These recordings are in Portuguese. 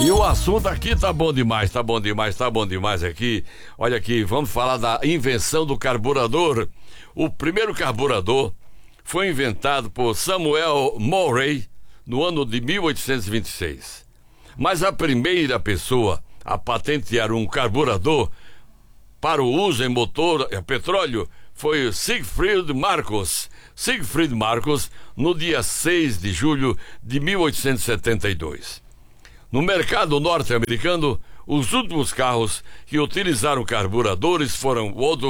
E o assunto aqui tá bom demais, tá bom demais, tá bom demais aqui. Olha aqui, vamos falar da invenção do carburador. O primeiro carburador foi inventado por Samuel Morey no ano de 1826. Mas a primeira pessoa a patentear um carburador para o uso em motor a petróleo foi Siegfried Marcus. Siegfried Marcus, no dia 6 de julho de 1872. No mercado norte-americano, os últimos carros que utilizaram carburadores foram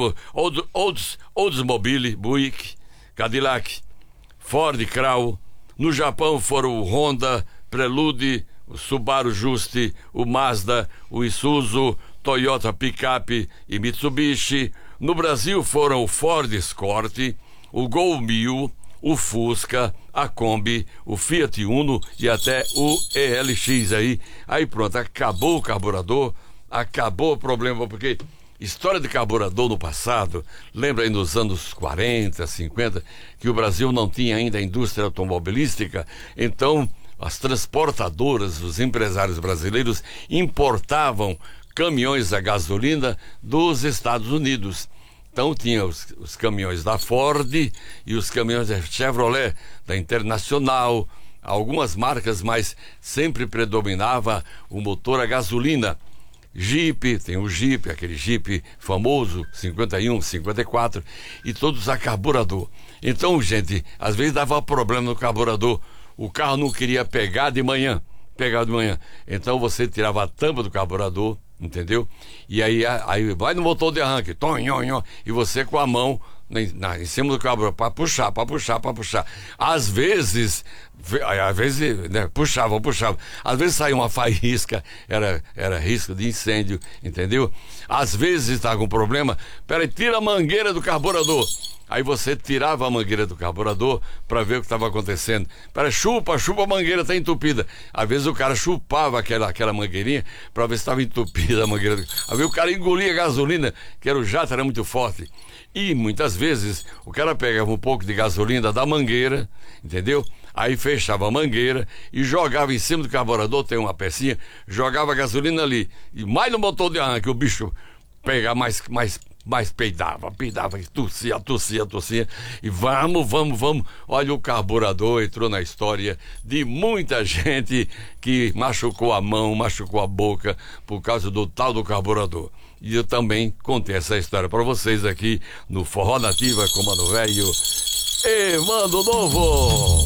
Oldsmobile, Buick, Cadillac, Ford Crown. No Japão foram o Honda, Prelude, o Subaru Just, o Mazda, o Isuzu, Toyota Pickup e Mitsubishi. No Brasil foram o Ford Escort, o Gol 1000, o Fusca, a Kombi, o Fiat Uno e até o ELX aí. Aí pronto, acabou o carburador, acabou o problema, porque história de carburador no passado, lembra aí nos anos 40, 50, que o Brasil não tinha ainda a indústria automobilística, então as transportadoras, os empresários brasileiros importavam caminhões a gasolina dos Estados Unidos. Então tinha os caminhões da Ford e os caminhões da Chevrolet, da Internacional, algumas marcas, mas sempre predominava o motor a gasolina. Jeep, tem o Jeep, aquele Jeep famoso, 51, 54, e todos a carburador. Então, gente, às vezes dava problema no carburador, o carro não queria pegar de manhã. Então você tirava a tampa do carburador, entendeu? E aí vai no motor de arranque, e você com a mão em cima do carburador para puxar. Às vezes, né, puxava. Às vezes saía uma faísca, era risco de incêndio, entendeu? Às vezes estava com problema, tira a mangueira do carburador. Aí você tirava a mangueira do carburador para ver o que estava acontecendo. Chupa, a mangueira está entupida. Às vezes o cara chupava aquela mangueirinha para ver se estava entupida a mangueira. Às vezes o cara engolia a gasolina, que o jato era muito forte. E muitas vezes o cara pegava um pouco de gasolina da mangueira, entendeu? Aí fechava a mangueira e jogava em cima do carburador, tem uma pecinha, jogava a gasolina ali. E mais no motor de arranque, o bicho pegava mais peidava, tossia, e vamos. Olha, o carburador entrou na história de muita gente que machucou a mão, machucou a boca por causa do tal do carburador. E eu também contei essa história para vocês aqui no Forró Nativa com Mano Velho e Mano Novo.